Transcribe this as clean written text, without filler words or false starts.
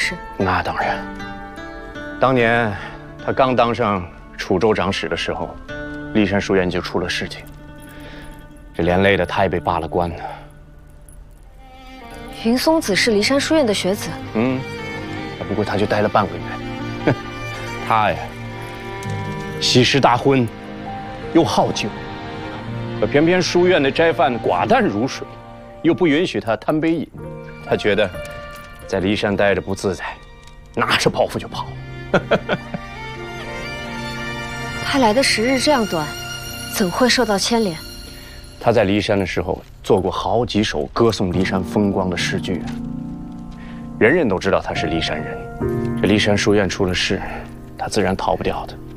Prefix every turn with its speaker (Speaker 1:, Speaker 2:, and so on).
Speaker 1: 事？
Speaker 2: 那当然。当年他刚当上楚州长史的时候，骊山书院就出了事情，这连累的他也被罢了官呢。
Speaker 1: 云松子是骊山书院的学子。
Speaker 2: 不过他就待了半个月。他呀，喜食大荤，又好酒，可偏偏书院的斋饭寡淡如水，又不允许他贪杯饮。他觉得在骊山待着不自在，拿着包袱就跑。
Speaker 1: 他来的时日这样短，怎会受到牵连？
Speaker 2: 他在骊山的时候做过好几首歌颂骊山风光的诗句，人人都知道他是骊山人。这骊山书院出了事，他自然逃不掉的。